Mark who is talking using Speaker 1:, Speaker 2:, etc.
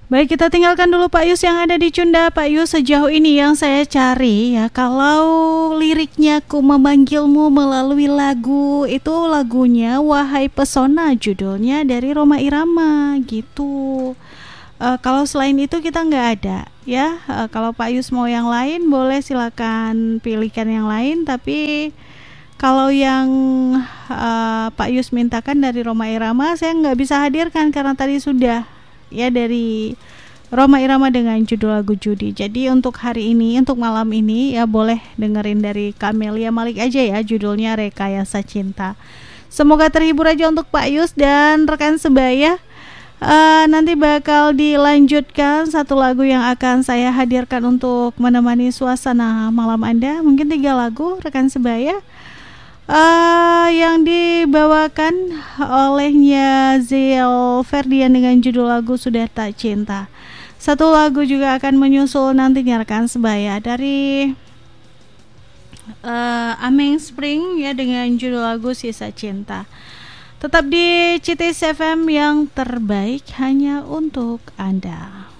Speaker 1: Baik, kita tinggalkan dulu Pak Yus yang ada di Cunda. Pak Yus, sejauh ini yang saya cari ya, kalau liriknya Ku Memanggilmu melalui lagu, itu lagunya Wahai Pesona, judulnya dari Rhoma Irama gitu. Kalau selain itu kita nggak ada ya. Kalau Pak Yus mau yang lain boleh silakan pilihkan yang lain, tapi kalau yang Pak Yus mintakan dari Rhoma Irama saya nggak bisa hadirkan karena tadi sudah ya dari Rhoma Irama dengan judul lagu Judi. Jadi untuk hari ini, untuk malam ini ya boleh dengerin dari Camelia Malik aja ya, judulnya Rekayasa Cinta. Semoga terhibur aja untuk Pak Yus dan rekan sebaya. Nanti bakal dilanjutkan satu lagu yang akan saya hadirkan untuk menemani suasana malam Anda. Mungkin 3 lagu rekan sebaya yang dibawakan olehnya Ziel Ferdian dengan judul lagu Sudah Tak Cinta. Satu lagu juga akan menyusul nantinya rekan sebaya dari Ameng Spring ya dengan judul lagu Sisa Cinta. Tetap di CTS FM yang terbaik hanya untuk Anda.